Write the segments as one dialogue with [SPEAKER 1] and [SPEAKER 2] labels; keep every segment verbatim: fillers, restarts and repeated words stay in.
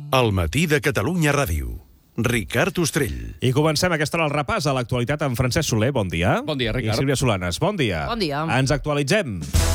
[SPEAKER 1] El matí de Catalunya Ràdio. Ricard Ostrell.
[SPEAKER 2] I comencem aquesta hora el repàs a l'actualitat amb Francesc Soler. Bon dia.
[SPEAKER 3] Bon dia, Ricard.
[SPEAKER 2] I Sílvia Solanes. Bon dia.
[SPEAKER 4] Bon dia.
[SPEAKER 2] Ens actualitzem.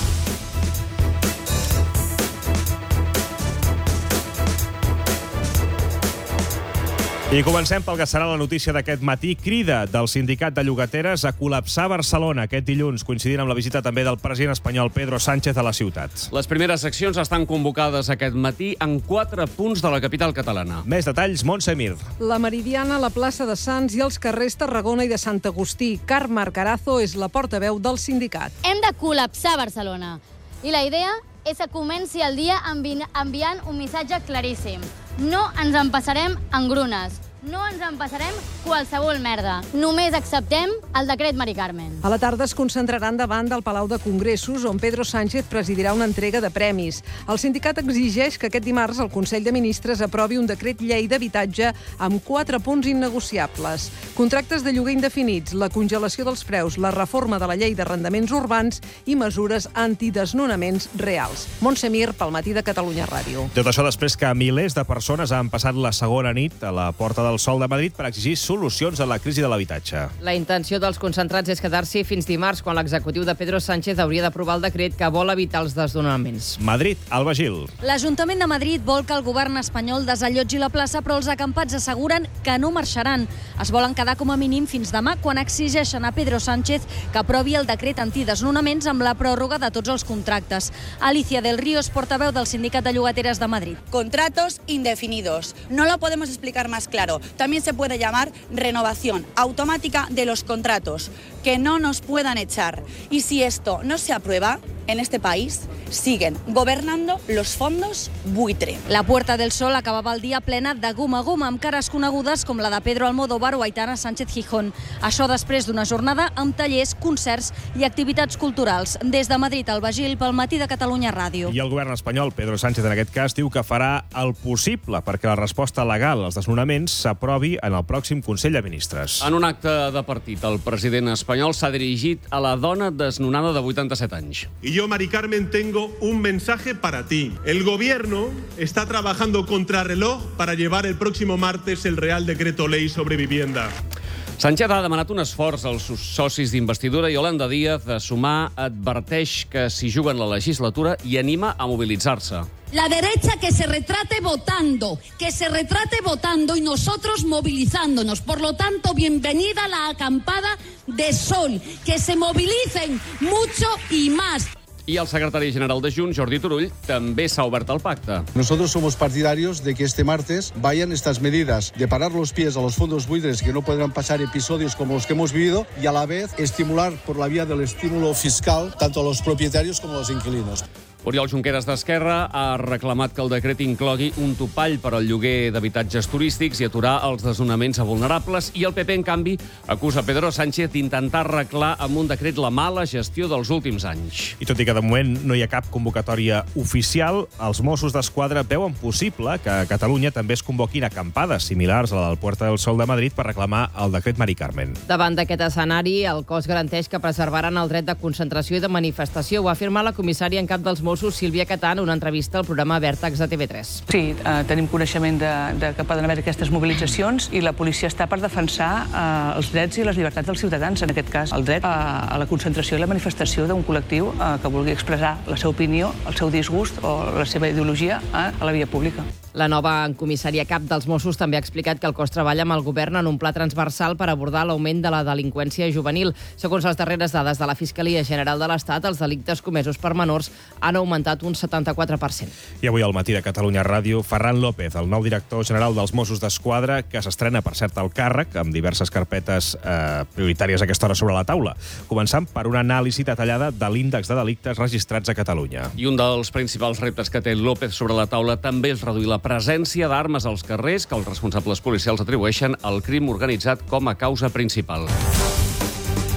[SPEAKER 2] I comencem pel que serà la notícia d'aquest matí. Crida del sindicat de llogateres a col·lapsar Barcelona aquest dilluns, coincidint amb la visita també del president espanyol Pedro Sánchez a la ciutat.
[SPEAKER 3] Les primeres seccions estan convocades aquest matí en quatre punts de la capital catalana.
[SPEAKER 2] Més detalls, Montse Mir.
[SPEAKER 5] La Meridiana, la plaça de Sants i els carrers Tarragona i de Sant Agustí. Carme Arcarazo és la portaveu del sindicat.
[SPEAKER 6] Hem de col·lapsar Barcelona. I la idea és que comenci el dia envi enviant un missatge claríssim. No ens empassarem engrunes. No ens empassarem qualsevol merda. Només acceptem el decret Mari Carmen.
[SPEAKER 5] A la tarda es concentraran davant del Palau de Congressos, on Pedro Sánchez presidirà una entrega de premis. El sindicat exigeix que aquest dimarts el Consell de Ministres aprovi un decret llei d'habitatge amb quatre punts innegociables. Contractes de lloguer indefinits, la congelació dels preus, la reforma de la llei d'arrendaments urbans i mesures antidesnonaments reals. Montse Mir, pel matí de Catalunya Ràdio.
[SPEAKER 2] Tot això després que milers de persones han passat la segona nit a la Porta del Sol de Madrid per exigir solucions a la crisi de l'habitatge.
[SPEAKER 4] La intenció dels concentrats és quedar-s'hi fins dimarts, quan l'executiu de Pedro Sánchez hauria d'aprovar el decret que vol evitar els desnonaments.
[SPEAKER 2] Madrid, Alba Gil.
[SPEAKER 7] L'Ajuntament de Madrid vol que el govern espanyol desallotgi la plaça, però els acampats asseguren que no marxaran. Es volen quedar com a mínim fins demà, quan exigeixen a Pedro Sánchez que aprovi el decret antidesnonaments amb la pròrroga de tots els contractes. Alicia del Río és portaveu del Sindicat de Llogateres de Madrid.
[SPEAKER 8] Contratos indefinidos. No lo podemos explicar más claro. También se puede llamar renovación automática de los contratos, que no nos puedan echar. Y si esto no se aprueba, en este país siguen gobernando los fondos buitre.
[SPEAKER 7] La Puerta del Sol acabava el dia plena de gom a gom, amb cares conegudes com la de Pedro Almodóvar o Aitana Sánchez Gijón. Això després d'una jornada amb tallers, concerts i activitats culturals. Des de Madrid, Alba Gil, pel matí de Catalunya Ràdio.
[SPEAKER 2] I el govern espanyol, Pedro Sánchez en aquest cas, diu que farà el possible perquè la resposta legal als desnonaments s'aprovi en el pròxim Consell de Ministres.
[SPEAKER 3] En un acte de partit, el president espanyol s'ha dirigit a la dona desnonada de vuitanta-set anys.
[SPEAKER 9] Y yo, Mari Carmen, tengo un mensaje para ti. El gobierno está trabajando contrarreloj para llevar el próximo martes el Real Decreto Ley sobre vivienda.
[SPEAKER 3] Sánchez ha demanat un esforç als socis d'investidura i Yolanda Díaz de Sumar adverteix que s'hi juguen la legislatura i anima a mobilitzar-se.
[SPEAKER 10] La derecha que se retrate votando, que se retrate votando y nosotros movilizándonos. Por lo tanto, bienvenida la acampada de Sol. Que se movilicen mucho y más.
[SPEAKER 3] I el secretari general de Junts, Jordi Turull, també s'ha obert al pacte.
[SPEAKER 11] Nosotros somos partidarios de que este martes vayan estas medidas de parar los pies a los fondos buitres, que no podrán pasar episodios como los que hemos vivido, y a la vez estimular por la vía del estímulo fiscal tanto a los propietarios como a los inquilinos.
[SPEAKER 3] Oriol Junqueras d'Esquerra ha reclamat que el decret inclogui un topall per al lloguer d'habitatges turístics i aturar els desnonaments a vulnerables, i el P P, en canvi, acusa Pedro Sánchez d'intentar arreglar amb un decret la mala gestió dels últims anys.
[SPEAKER 2] I tot i que de moment no hi ha cap convocatòria oficial, els Mossos d'Esquadra veuen possible que a Catalunya també es convoquin acampades similars a la del Puerta del Sol de Madrid per reclamar el decret Mari Carmen.
[SPEAKER 4] Davant d'aquest escenari, el cos garanteix que preservaran el dret de concentració i de manifestació. Ho ha afirmat la comissària en cap dels Mossos, Sílvia Catà, en una entrevista al programa Vèrtex de T V tres.
[SPEAKER 12] Sí, eh, tenim coneixement de, de que poden haver aquestes mobilitzacions i la policia està per defensar eh, els drets i les llibertats dels ciutadans, en aquest cas el dret a, a la concentració i la manifestació d'un col·lectiu eh, que vulgui expressar la seva opinió, el seu disgust o la seva ideologia eh, a la via pública.
[SPEAKER 4] La nova comissària cap dels Mossos també ha explicat que el cos treballa amb el govern en un pla transversal per abordar l'augment de la delinqüència juvenil. Segons les darreres dades de la Fiscalia General de l'Estat, els delictes comesos per menors han augmentat un setanta-quatre per cent.
[SPEAKER 2] I avui al matí de Catalunya Ràdio, Ferran López, el nou director general dels Mossos d'Esquadra, que s'estrena, per cert, al càrrec, amb diverses carpetes eh, prioritàries a aquesta hora sobre la taula, començant per una anàlisi detallada de l'índex de delictes registrats a Catalunya.
[SPEAKER 3] I un dels principals reptes que té López sobre la taula també és reduir la presència d'armes als carrers que els responsables policials atribueixen al crim organitzat com a causa principal.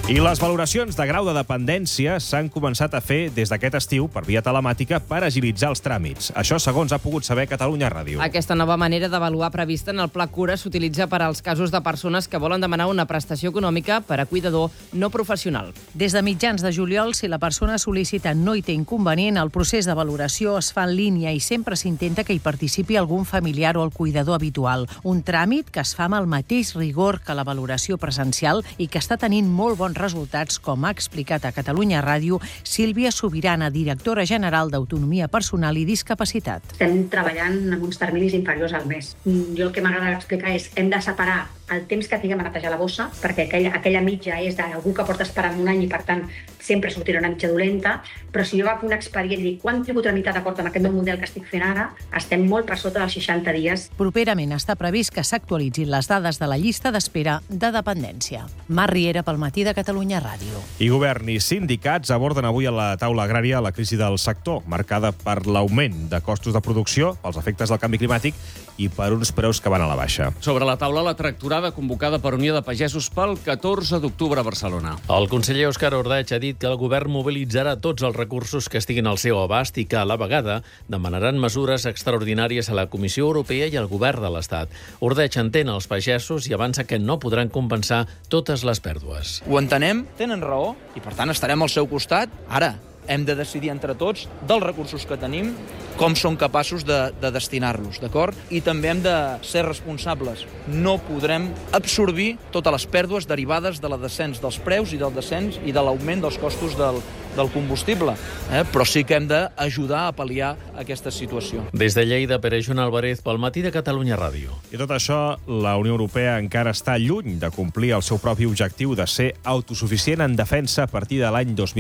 [SPEAKER 2] I les valoracions de grau de dependència s'han començat a fer des d'aquest estiu per via telemàtica per agilitzar els tràmits. Això segons ha pogut saber Catalunya Ràdio.
[SPEAKER 4] Aquesta nova manera d'avaluar prevista en el Pla Cura s'utilitza per als casos de persones que volen demanar una prestació econòmica per a cuidador no professional.
[SPEAKER 13] Des de mitjans de juliol, si la persona sol·licita no hi té inconvenient, el procés de valoració es fa en línia i sempre s'intenta que hi participi algun familiar o el cuidador habitual. Un tràmit que es fa amb el mateix rigor que la valoració presencial i que està tenint molt bons resultats, com ha explicat a Catalunya Ràdio Sílvia Sobirana, directora general d'Autonomia Personal i Discapacitat.
[SPEAKER 14] Estem treballant amb uns terminis inferiors al mes. Jo el que m'agrada explicar és hem de separar el temps que tinguem a netejar la bossa, perquè aquella, aquella mitja és d'algú que porta esperant un any i, per tant, sempre sortirà una mitja dolenta, però si jo agafo un expedient i dic quant tribu tramitat d'acord amb aquest nou model que estic fent ara, estem molt per sota dels seixanta dies.
[SPEAKER 13] Properament està previst que s'actualitzin les dades de la llista d'espera de dependència. Mar Riera, pel Matí de Catalunya Ràdio.
[SPEAKER 2] I govern i sindicats aborden avui a la taula agrària la crisi del sector, marcada per l'augment de costos de producció, pels efectes del canvi climàtic i per uns preus que van a la baixa.
[SPEAKER 3] Sobre la taula, la tractorada convocada per Unió de Pagesos pel catorze d'octubre a Barcelona.
[SPEAKER 15] El conseller Òscar Ordeig ha dit que el govern mobilitzarà tots els recursos que estiguin al seu abast i que, a la vegada, demanaran mesures extraordinàries a la Comissió Europea i al govern de l'Estat. Ordeig entén els pagesos i avança que no podran compensar totes les pèrdues.
[SPEAKER 16] Ho entenem, tenen raó, i per tant estarem al seu costat. Ara, hem de decidir entre tots dels recursos que tenim com són capaços de, de destinar-los, d'acord? I també hem de ser responsables. No podrem absorbir totes les pèrdues derivades de la descens dels preus i del descens i de l'augment dels costos del, del combustible, eh? Però sí que hem d'ajudar a pal·liar aquesta situació.
[SPEAKER 15] Des de Lleida, Pere Joan Álvarez, pel Matí de Catalunya Ràdio.
[SPEAKER 2] I tot això, la Unió Europea encara està lluny de complir el seu propi objectiu de ser autosuficient en defensa a partir de l'any dos mil